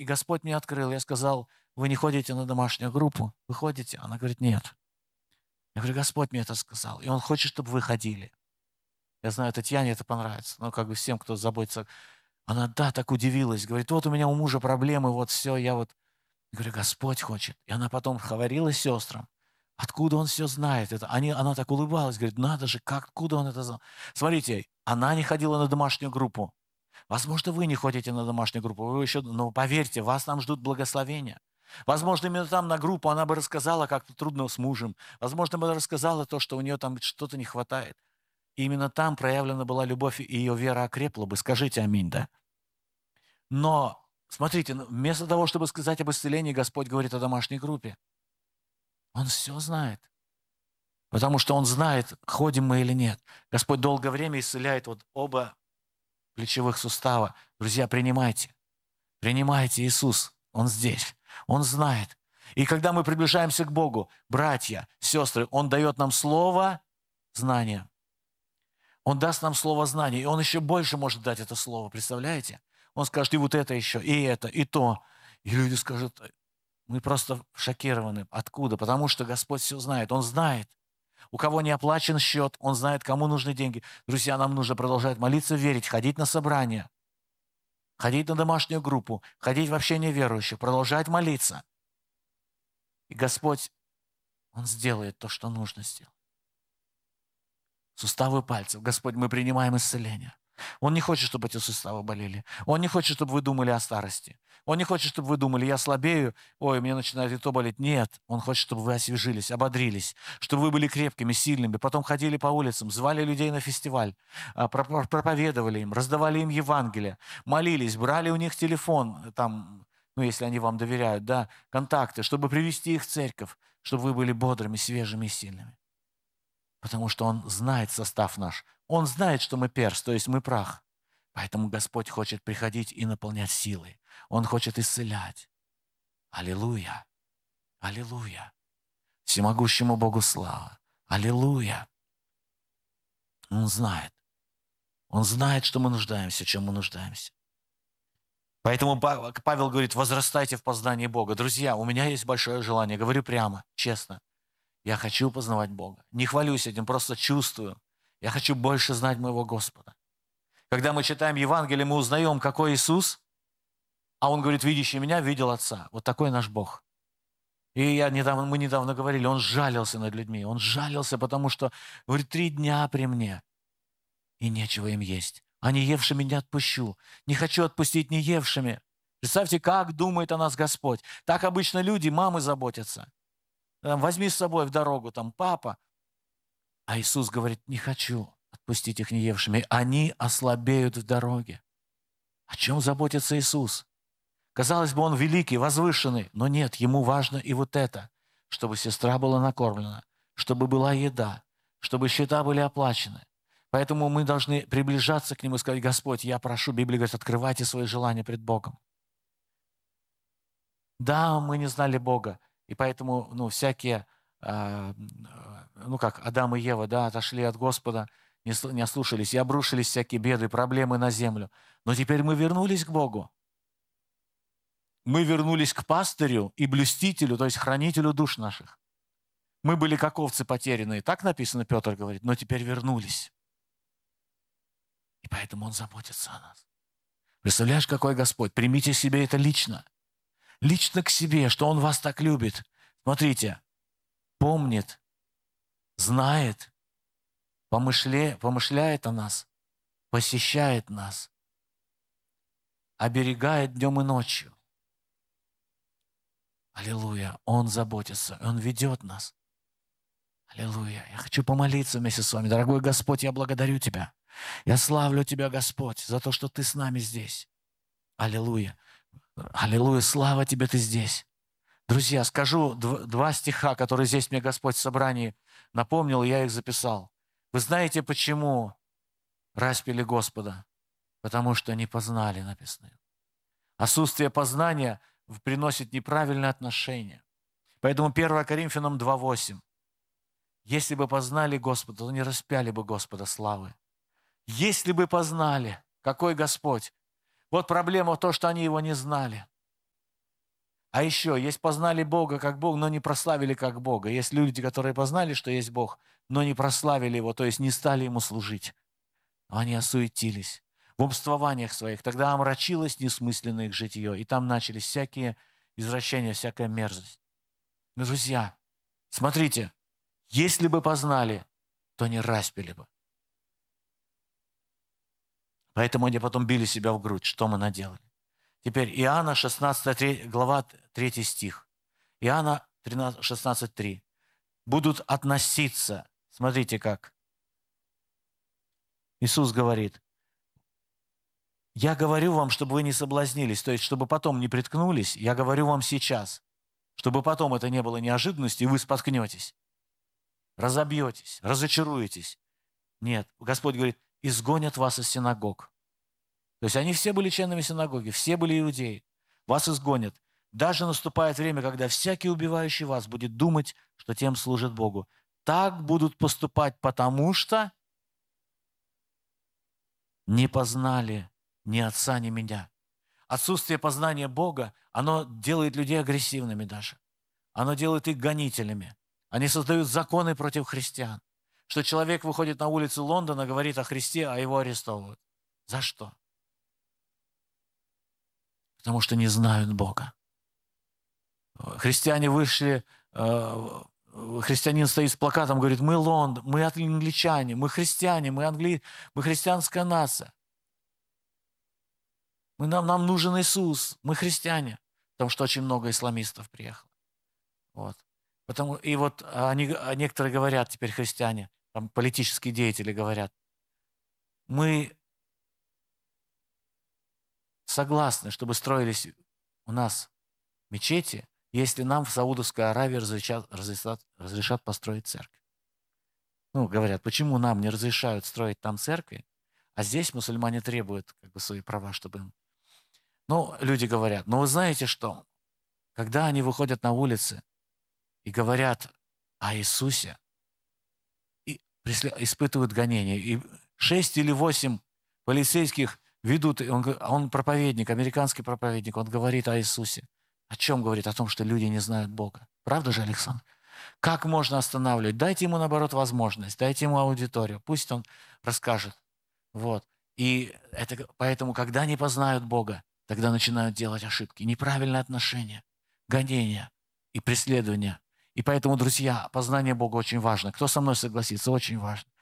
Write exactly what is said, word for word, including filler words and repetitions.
и Господь мне открыл. Я сказал: вы не ходите на домашнюю группу? Вы ходите? Она говорит: нет. Я говорю: Господь мне это сказал, и Он хочет, чтобы вы ходили. Я знаю, Татьяне это понравится, но как бы всем, кто заботится. Она, да, так удивилась. Говорит: вот у меня у мужа проблемы, вот все, я вот... Я говорю: Господь хочет. И она потом говорила сестрам, откуда Он все знает. Это, они, она так улыбалась, говорит: надо же, как, откуда Он это знал. Смотрите, она не ходила на домашнюю группу. Возможно, вы не ходите на домашнюю группу, вы еще, но поверьте, вас там ждут благословения. Возможно, именно там на группу она бы рассказала, как трудно с мужем. Возможно, бы рассказала то, что у нее там что-то не хватает. И именно там проявлена была любовь, и ее вера окрепла бы. Скажите аминь, да? Но, смотрите, вместо того, чтобы сказать об исцелении, Господь говорит о домашней группе. Он все знает. Потому что Он знает, ходим мы или нет. Господь долгое время исцеляет вот оба плечевых сустава. Друзья, принимайте. Принимайте Иисус. Он здесь. Он знает. И когда мы приближаемся к Богу, братья, сестры, Он дает нам слово знания. Он даст нам слово знания, и Он еще больше может дать это слово, представляете? Он скажет: и вот это еще, и это, и то. И люди скажут: мы просто шокированы. Откуда? Потому что Господь все знает. Он знает. У кого не оплачен счет, Он знает, кому нужны деньги. Друзья, нам нужно продолжать молиться, верить, ходить на собрания, ходить на домашнюю группу, ходить в общение верующих, продолжать молиться. И Господь, Он сделает то, что нужно сделать. Суставы пальцев. Господь, мы принимаем исцеление. Он не хочет, чтобы эти суставы болели. Он не хочет, чтобы вы думали о старости. Он не хочет, чтобы вы думали: я слабею, ой, мне начинает и то болеть. Нет, Он хочет, чтобы вы освежились, ободрились, чтобы вы были крепкими, сильными, потом ходили по улицам, звали людей на фестиваль, проповедовали им, раздавали им Евангелие, молились, брали у них телефон, там, ну, если они вам доверяют, да, контакты, чтобы привести их в церковь, чтобы вы были бодрыми, свежими и сильными. Потому что Он знает состав наш. Он знает, что мы перст, то есть мы прах. Поэтому Господь хочет приходить и наполнять силой. Он хочет исцелять. Аллилуйя! Аллилуйя! Всемогущему Богу слава! Аллилуйя! Он знает. Он знает, что мы нуждаемся, чем мы нуждаемся. Поэтому Павел говорит: возрастайте в познании Бога. Друзья, у меня есть большое желание, говорю прямо, честно. Я хочу познавать Бога. Не хвалюсь этим, просто чувствую. Я хочу больше знать моего Господа. Когда мы читаем Евангелие, мы узнаем, какой Иисус, а Он говорит: видящий меня, видел Отца. Вот такой наш Бог. И я недавно, мы недавно говорили, Он жалился над людьми. Он жалился, потому что, говорит, три дня при мне, и нечего им есть. А не евшими не отпущу. Не хочу отпустить не евшими. Представьте, как думает о нас Господь. Так обычно люди, мамы заботятся. Возьми с собой в дорогу, там, папа. А Иисус говорит: не хочу отпустить их неевшими. Они ослабеют в дороге. О чем заботится Иисус? Казалось бы, Он великий, возвышенный, но нет, Ему важно и вот это, чтобы сестра была накормлена, чтобы была еда, чтобы счета были оплачены. Поэтому мы должны приближаться к Нему и сказать: Господь, я прошу, Библия говорит, открывайте свои желания пред Богом. Да, мы не знали Бога, и поэтому, ну, всякие, э, ну, как Адам и Ева, да, отошли от Господа, не, не ослушались, и обрушились всякие беды, проблемы на землю. Но теперь мы вернулись к Богу. Мы вернулись к пастырю и блюстителю, то есть хранителю душ наших. Мы были как овцы потерянные, так написано, Петр говорит, но теперь вернулись. И поэтому Он заботится о нас. Представляешь, какой Господь? Примите себе это лично. Лично к себе, что Он вас так любит. Смотрите, помнит, знает, помышля... помышляет о нас, посещает нас, оберегает днем и ночью. Аллилуйя! Он заботится, Он ведет нас. Аллилуйя! Я хочу помолиться вместе с вами. Дорогой Господь, я благодарю Тебя. Я славлю Тебя, Господь, за то, что Ты с нами здесь. Аллилуйя! Аллилуйя! Слава Тебе, Ты здесь. Друзья, скажу два стиха, которые здесь мне Господь в собрании напомнил, и я их записал. Вы знаете, почему распяли Господа? Потому что не познали, написано. Отсутствие познания приносит неправильное отношение. Поэтому первое Коринфянам два восемь. Если бы познали Господа, то не распяли бы Господа славы. Если бы познали, какой Господь. Вот проблема в том, что они Его не знали. А еще есть познали Бога как Бог, но не прославили как Бога. Есть люди, которые познали, что есть Бог, но не прославили Его, то есть не стали Ему служить. Они осуетились в умствованиях своих. Тогда омрачилось несмысленное их житие, и там начались всякие извращения, всякая мерзость. Но, друзья, смотрите, если бы познали, то не распили бы. Поэтому они потом били себя в грудь, что мы наделали. Теперь Иоанна шестнадцатая глава, третий стих. Иоанна шестнадцать три. Будут относиться, смотрите как. Иисус говорит, я говорю вам, чтобы вы не соблазнились, то есть, чтобы потом не приткнулись, я говорю вам сейчас, чтобы потом это не было неожиданностью, и вы споткнетесь, разобьетесь, разочаруетесь. Нет, Господь говорит, изгонят вас из синагог. То есть они все были членами синагоги, все были иудеи. Вас изгонят. Даже наступает время, когда всякий убивающий вас будет думать, что тем служит Богу. Так будут поступать, потому что не познали ни Отца, ни меня. Отсутствие познания Бога, оно делает людей агрессивными даже. Оно делает их гонителями. Они создают законы против христиан. Что человек выходит на улицу Лондона, говорит о Христе, а его арестовывают. За что? Потому что не знают Бога. Христиане вышли, христианин стоит с плакатом, говорит, мы Лондон, мы англичане, мы христиане, мы, англи... мы христианская нация. Мы, нам, нам нужен Иисус, мы христиане. Потому что очень много исламистов приехало. Вот. Потому, и вот они, некоторые говорят, теперь христиане, там политические деятели говорят, мы согласны, чтобы строились у нас мечети, если нам в Саудовской Аравии разрешат, разрешат, разрешат построить церковь. Ну, говорят, почему нам не разрешают строить там церкви, а здесь мусульмане требуют как бы свои права, чтобы им... Ну, люди говорят, ну вы знаете что, когда они выходят на улицы и говорят о Иисусе, и испытывают гонения, и шесть или восемь полицейских ведут, он, он проповедник, американский проповедник, он говорит о Иисусе. О чем говорит? О том, что люди не знают Бога. Правда же, Александр? Как можно останавливать? Дайте ему, наоборот, возможность, дайте ему аудиторию, пусть он расскажет. Вот. И это, поэтому, когда они познают Бога, тогда начинают делать ошибки, неправильное отношение, гонения и преследования. И поэтому, друзья, познание Бога очень важно. Кто со мной согласится? Очень важно.